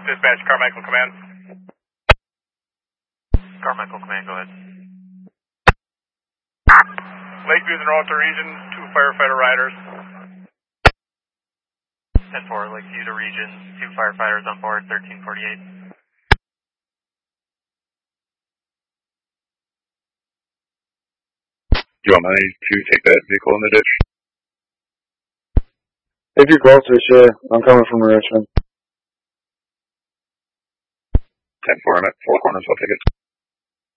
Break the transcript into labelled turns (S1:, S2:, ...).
S1: Dispatch, Carmichael Command.
S2: Carmichael Command, go ahead.
S1: Lakeview and Royalton Region, 2 firefighter riders.
S2: 10-4, Lakeview to Region, 2 firefighters on board, 1348.
S3: Do you want me to take that vehicle in the ditch?
S4: If you're closest, yeah. I'm coming from Richmond.
S3: 10-4, I'm at 4 corners, I'll take it.